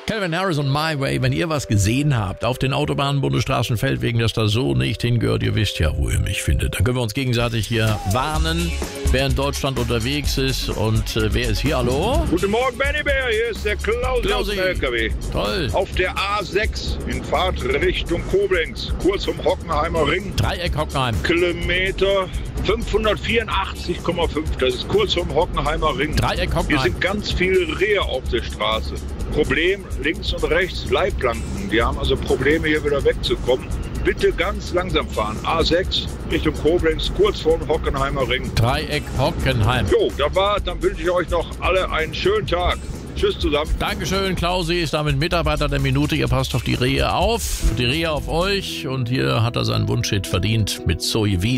Calvin Harris und My Way, wenn ihr was gesehen habt auf den Autobahnen, Bundesstraßen, Feldwegen, dass da so nicht hingehört, ihr wisst ja, wo ihr mich findet. Dann können wir uns gegenseitig hier warnen, wer in Deutschland unterwegs ist und wer ist hier, hallo? Guten Morgen, Benny Bär, hier ist der Klausi aus dem LKW. Toll. Auf der A6 in Fahrtrichtung Koblenz, kurz um Hockenheimer Ring. Dreieck Hockenheim. Kilometer 584,5, das ist kurz um Hockenheimer Ring. Dreieck Hier Hockenheim. sind ganz viele Rehe auf der Straße. Problem, links und rechts Leitplanken. Die haben also Probleme, hier wieder wegzukommen. Bitte ganz langsam fahren. A6 Richtung Koblenz, kurz vor dem Hockenheimer Ring. Dreieck Hockenheim. Jo, das war's. Dann wünsche ich euch noch alle einen schönen Tag. Tschüss zusammen. Dankeschön, Klausi ist damit Mitarbeiter der Minute. Ihr passt auf die Rehe auf, die Rehe auf euch. Und hier hat er seinen Wunschhit verdient mit Zoe Wies.